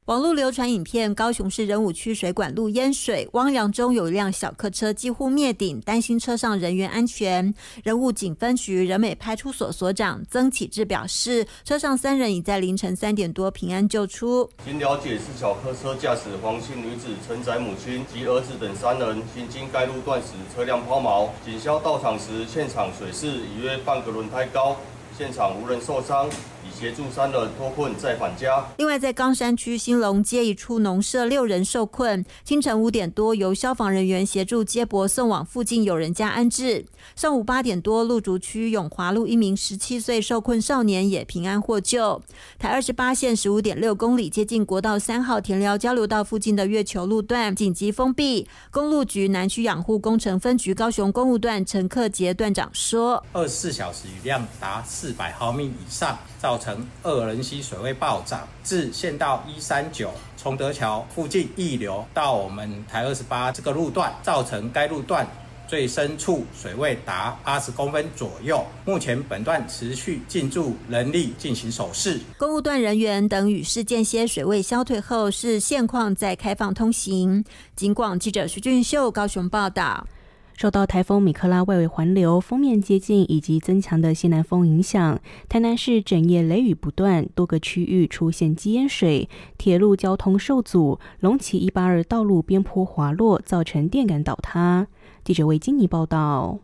网络流传影片，高雄市仁武区水管路淹水，汪洋中有一辆小客车几乎灭顶，担心车上人员安全。仁武警分局仁美派出所所长曾启志表示，车上3人已在凌晨3点多平安救出。 经了解，是小客车驾驶黄姓女子承载母亲及儿子等3人，行经该路段时车辆抛锚，警消到场时，现场水势已约半个轮胎高，现场无人受伤。协助3人脱困再返家。 另外，在冈山区兴隆街一处农舍，6人受困，清晨5点多由消防人员协助接驳送往附近友人家安置。上午8点多，鹿竹区永华路1名17岁受困少年也平安获救。台28线15.6公里接近国道3号田寮交流道附近的月球路段紧急封闭。公路局南区养护工程分局高雄公务段陈克杰段长说 ，24小时雨量达400毫米以上，造成二仁溪水位暴涨，自县道139崇德桥附近溢流到我们台28这个路段，造成该路段最深处水位达80公分左右。目前本段持续进驻人力进行守视。 公务段人员等与事间歇水位消退后，是现况再开放通行。警广记者徐俊秀高雄报道。 受到台风米克拉外围环流、锋面接近以及增强的西南风影响，台南市整夜雷雨不断，多个区域出现积淹水，铁路交通受阻，龙崎182道路边坡滑落，造成电杆倒塌。记者魏金妮报道。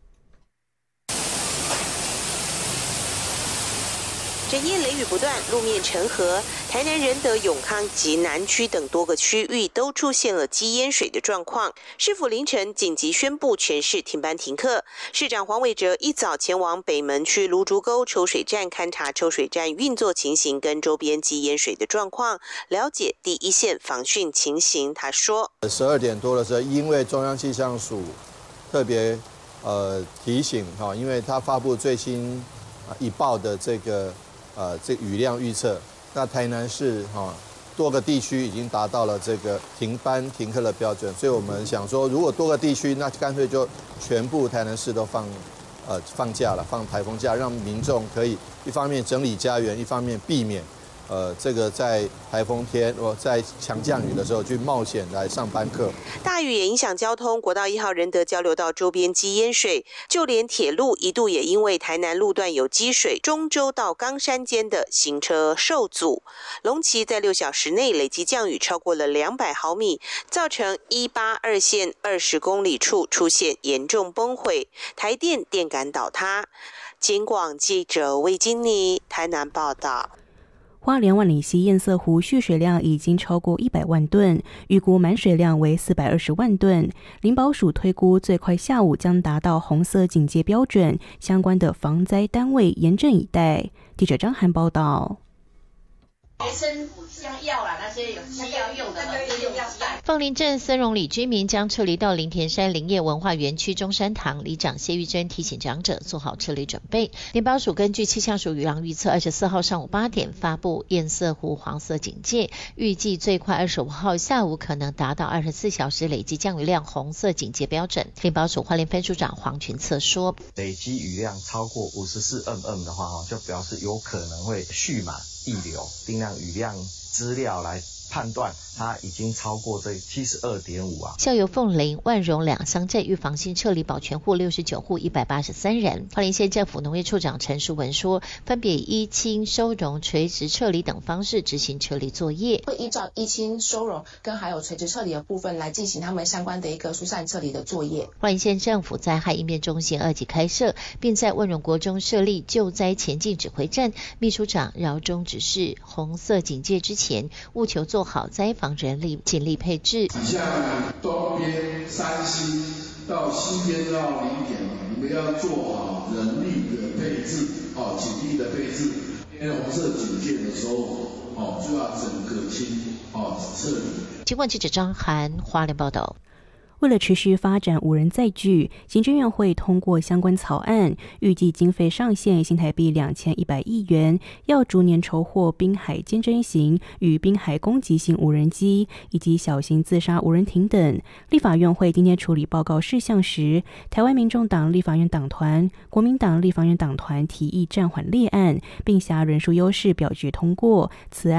整夜雷雨不断，路面成河，台南仁德、永康及南区等多个区域都出现了积淹水的状况。市府凌晨紧急宣布全市停班停课。市长黄伟哲一早前往北门区芦竹沟抽水站勘察抽水站运作情形跟周边积淹水的状况，了解第一线防汛情形。他说 ，12点多的时候，因为中央气象署特别提醒因为他发布最新一报的这雨量预测，那台南市多个地区已经达到了这个停班停课的标准，所以我们想说，如果多个地区，那干脆就全部台南市都放假了，放台风假，让民众可以一方面整理家园，一方面避免这个在台风天或在强降雨的时候去冒险来上班课。 大雨也影响交通，国道1号仁德交流道周边积淹水，就连铁路一度也因为台南路段有积水，中州到冈山间的行车受阻。龙崎在6小时内累积降雨超过了200毫米，造成182线20公里处出现严重崩毁，台电电杆倒塌。警广记者魏金妮台南报道。 花莲万里溪堰塞湖蓄水量已经超过100万吨，预估满水量为420万吨。林保署推估最快下午将达到红色警戒标准，相关的防灾单位严阵以待。记者张涵报道。 学生像药啦，那些有需要用的，用药袋。 凤林镇森荣里居民将撤离到林田山林业文化园区中山堂，里长谢玉珍提醒长者做好撤离准备。林保署根据气象署雨量预测，24号上午8点发布堰塞湖黄色警戒，预计最快25号下午可能达到24小时累积降雨量红色警戒标准。林保署花莲分署长黄群策说， 累积雨量超过54mm的话，就表示有可能会蓄满溢流，并让雨量资料来判断它已经超过这72.5啊。 校友凤林、万荣两乡镇预防性撤离保全户69户183人。花莲县政府农业处长陈淑文说，分别以依亲、收容、垂直撤离等方式执行撤离作业， 会依照依亲、收容跟还有垂直撤离的部分来进行他们相关的一个疏散撤离的作业。 花莲县政府灾害应变中心2级开设，并在万荣国中设立救灾前进指挥站。秘书长饶忠指示，红色警戒之前，务求做好灾防人力警力配置。 像东边3星到西边到林田，你们要做好人力的配置，警力的配置。因为红色警戒的时候，就要整个撤离。 警广记者张涵花莲报道。 为了持续发展无人载具，行政院会通过相关草案，预计经费上限新台币2100亿元，要逐年筹获滨海监侦型与滨海攻击型无人机以及小型自杀无人艇等。立法院会今天处理报告事项时，台湾民众党立法院党团、国民党立法院党团提议暂缓列案，并挟人数优势表决通过此案。